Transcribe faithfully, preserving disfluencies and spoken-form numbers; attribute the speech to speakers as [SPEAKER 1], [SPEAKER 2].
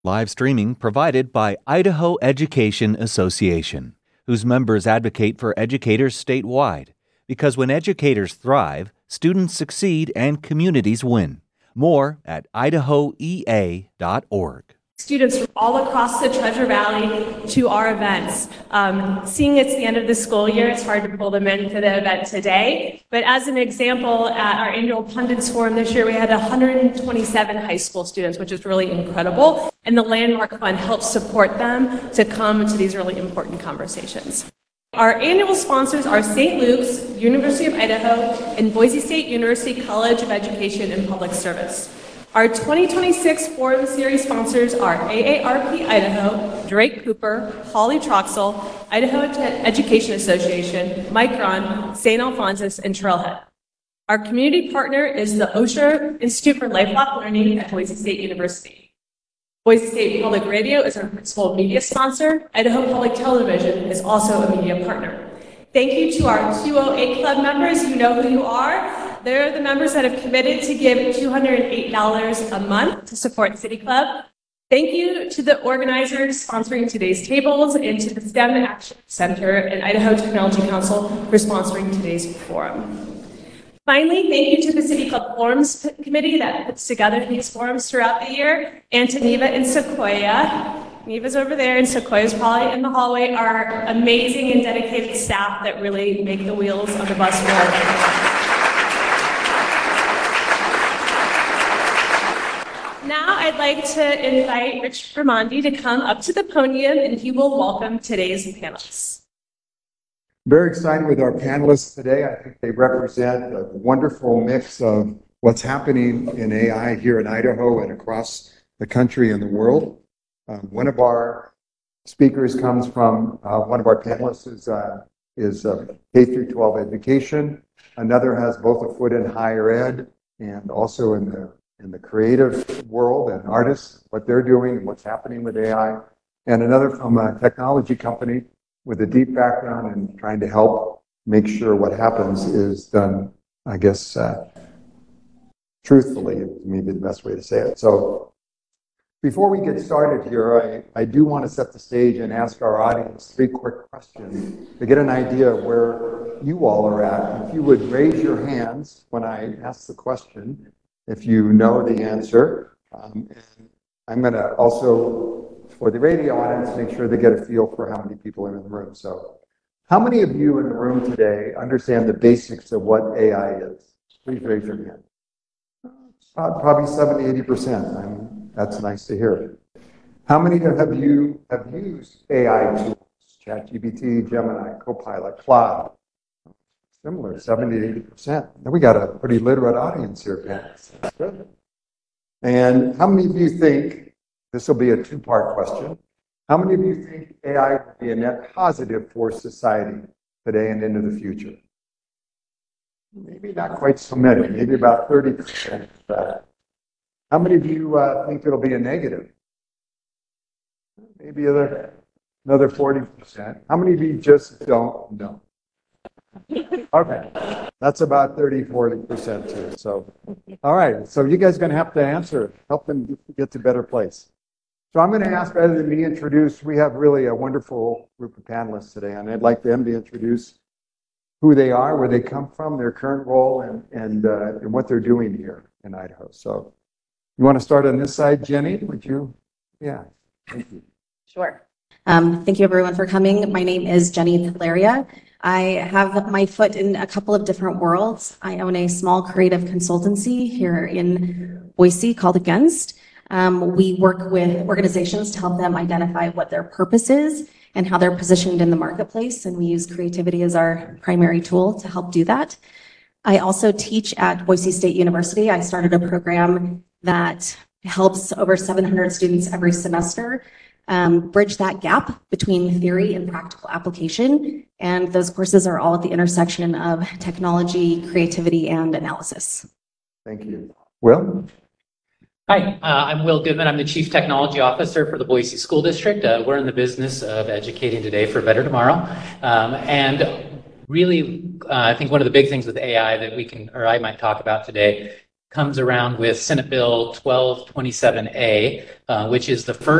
[SPEAKER 1] Live streaming provided by Idaho Education Association, whose members advocate for educators statewide. Because when educators thrive, students succeed and communities win. More at idaho e a dot org.
[SPEAKER 2] Students from all across the Treasure Valley to our events. Um, seeing it's the end of the school year, it's hard to pull them into the event today. But as an example, at our annual Pundits Forum this year, we had one hundred twenty-seven high school students, which is really incredible. And the Landmark Fund helps support them to come to these really important conversations. Our annual sponsors are Saint Luke's, University of Idaho, and Boise State University College of Education and Public Service. Our twenty twenty-six Forum Series sponsors are A A R P Idaho, Drake Cooper, Holly Troxel, Idaho Education Association, Micron, Saint Alphonsus, and Trailhead. Our community partner is the Osher Institute for Lifelong Learning at Boise State University. Boise State Public Radio is our principal media sponsor. Idaho Public Television is also a media partner. Thank you to our two oh eight Club members. You know who you are. They're the members that have committed to give two hundred eight dollars a month to support City Club. Thank you to the organizers sponsoring today's tables and to the STEM Action Center and Idaho Technology Council for sponsoring today's forum. Finally, thank you to the City Club Forums Committee that puts together these forums throughout the year, and to Neva and Sequoia. Neva's over there and Sequoia's probably in the hallway, our amazing and dedicated staff that really make the wheels of the bus roll. Now I'd like to invite Rich Raimondi to come up to the podium and he will welcome today's panelists.
[SPEAKER 3] Very excited with our panelists today. I think they represent a wonderful mix of what's happening in A I here in Idaho and across the country and the world. Um, one of our speakers comes from, uh, one of our panelists is, uh, is uh, K through twelve education. Another has both a foot in higher ed and also in the in the creative world and artists, what they're doing and what's happening with A I. And another from a technology company with a deep background in trying to help make sure what happens is done, I guess, uh, truthfully, is maybe the best way to say it. So before we get started here, I, I do want to set the stage and ask our audience three quick questions to get an idea of where you all are at. If you would raise your hands when I ask the question, if you know the answer. Um, and I'm going to also, for the radio audience, make sure they get a feel for how many people are in the room. So how many of you in the room today understand the basics of what A I is? Please raise your hand. Uh, probably seventy, eighty percent. I'm, that's nice to hear. How many of you have used A I tools? ChatGPT, Gemini, Copilot, Claude. Similar, seventy to eighty percent. Then we got a pretty literate audience here, Pat. That's good. And how many of you think, this will be a two-part question, how many of you think A I will be a net positive for society today and into the future? Maybe not quite so many, maybe about thirty percent. How many of you uh, think it'll be a negative? Maybe other, another forty percent. How many of you just don't know? Okay, that's about thirty, forty percent too. So, all right, so you guys are going to have to answer, help them get to a better place. So I'm going to ask, rather than me introduce, we have really a wonderful group of panelists today, and I'd like them to introduce who they are, where they come from, their current role, and, and, uh, and what they're doing here in Idaho. So you want to start on this side, Jenny? Would you? Yeah, thank you.
[SPEAKER 4] Sure. Um, thank you everyone for coming. My name is Jenny Titlaria. I have my foot in a couple of different worlds. I own a small creative consultancy here in Boise called Against. Um, we work with organizations to help them identify what their purpose is and how they're positioned in the marketplace, and we use creativity as our primary tool to help do that. I also teach at Boise State University. I started a program that helps over seven hundred students every semester um, bridge that gap between theory and practical application. And those courses are all at the intersection of technology, creativity, and analysis.
[SPEAKER 3] Thank you. Will?
[SPEAKER 5] Hi, uh, I'm Will Goodman. I'm the Chief Technology Officer for the Boise School District. Uh, we're in the business of educating today for a better tomorrow. Um, and really, uh, I think one of the big things with A I that we can, or I might talk about today, comes around with Senate Bill twelve twenty-seven A, uh, which is the first